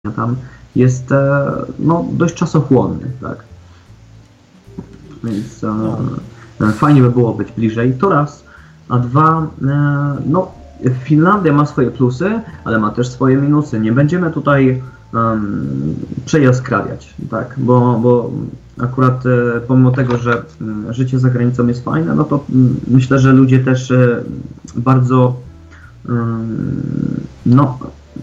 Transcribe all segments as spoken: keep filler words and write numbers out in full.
tam jest no, dość czasochłonny, tak? Więc no. fajnie by było być bliżej, to raz, a dwa, no Finlandia ma swoje plusy, ale ma też swoje minusy. Nie będziemy tutaj um, przejaskrawiać, tak? Bo, bo akurat e, pomimo tego, że e, życie za granicą jest fajne, no to m, myślę, że ludzie też e, bardzo um, no,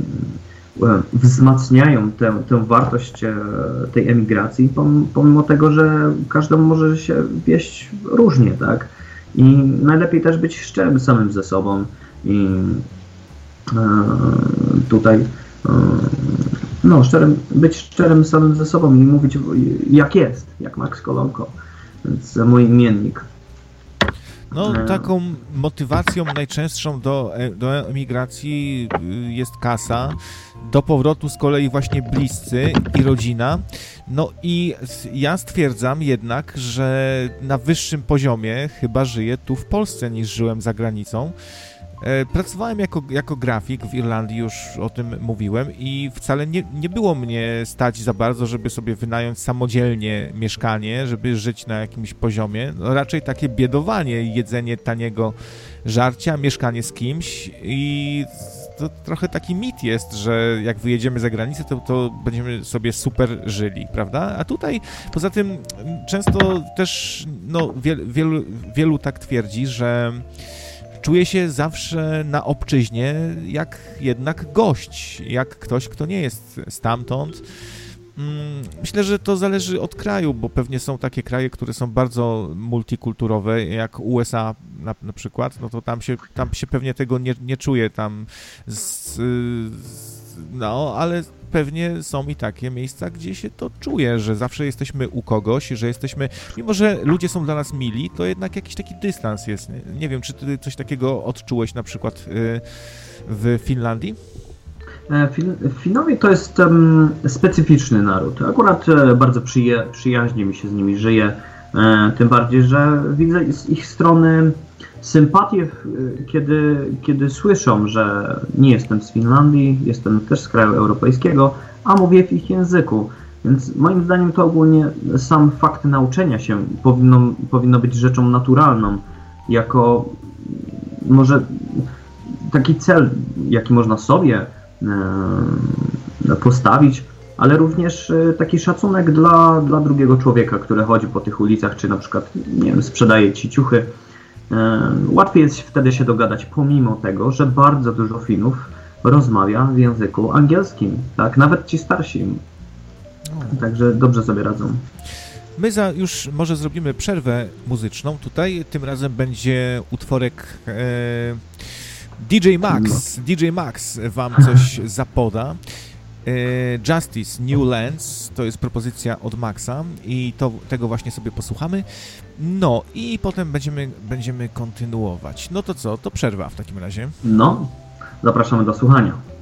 e, wzmacniają tę, tę wartość e, tej emigracji, pom, pomimo tego, że każdemu może się wieść różnie, tak? I najlepiej też być szczerym samym ze sobą. I e, tutaj e, no, szczerym, być szczerym samym ze sobą i mówić jak jest, jak Max Kolonko, więc mój imiennik. No, taką motywacją najczęstszą do, do emigracji jest kasa, do powrotu z kolei właśnie bliscy i rodzina. No i ja stwierdzam jednak, że na wyższym poziomie chyba żyję tu w Polsce niż żyłem za granicą. Pracowałem jako, jako grafik w Irlandii, już o tym mówiłem, i wcale nie, nie było mnie stać za bardzo, żeby sobie wynająć samodzielnie mieszkanie, żeby żyć na jakimś poziomie. No, raczej takie biedowanie, jedzenie taniego żarcia, mieszkanie z kimś i to trochę taki mit jest, że jak wyjedziemy za granicę, to, to będziemy sobie super żyli, prawda? A tutaj poza tym często też no, wielu, wielu, wielu tak twierdzi, że czuję się zawsze na obczyźnie jak jednak gość, jak ktoś, kto nie jest stamtąd. Myślę, że to zależy od kraju, bo pewnie są takie kraje, które są bardzo multikulturowe, jak U S A na, na przykład, no to tam się, tam się pewnie tego nie, nie czuje, tam z, z, no, ale pewnie są i takie miejsca, gdzie się to czuje, że zawsze jesteśmy u kogoś, że jesteśmy, mimo że ludzie są dla nas mili, to jednak jakiś taki dystans jest. Nie, nie wiem, czy ty coś takiego odczułeś na przykład w Finlandii? Finowie to jest um, specyficzny naród. Akurat e, bardzo przyja przyjaźnie mi się z nimi żyje, e, tym bardziej, że widzę z ich strony sympatię, kiedy, kiedy słyszą, że nie jestem z Finlandii, jestem też z kraju europejskiego, a mówię w ich języku. Więc moim zdaniem to ogólnie sam fakt nauczenia się powinno, powinno być rzeczą naturalną, jako może taki cel, jaki można sobie postawić, ale również taki szacunek dla, dla drugiego człowieka, który chodzi po tych ulicach, czy na przykład, nie wiem, sprzedaje ci ciuchy. Łatwiej jest wtedy się dogadać, pomimo tego, że bardzo dużo Finów rozmawia w języku angielskim, tak? Nawet ci starsi. Także dobrze sobie radzą. My za już może zrobimy przerwę muzyczną. Tutaj tym razem będzie utworek e, D J Max. D J Max wam coś zapoda. E, Justice New Lands to jest propozycja od Maxa i to, tego właśnie sobie posłuchamy. No i potem będziemy, będziemy kontynuować. No to co? To przerwa w takim razie. No, zapraszamy do słuchania.